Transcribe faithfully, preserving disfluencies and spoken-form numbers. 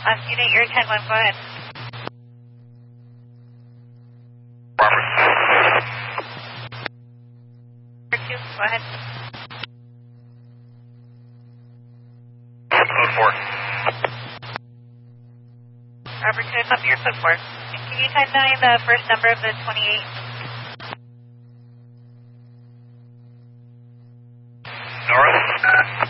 Last unit, you're ten one, go ahead. Number two, go ahead. Code four. Robert two, copy your code four. Can you type down the first number of the twenty-eight? Norris.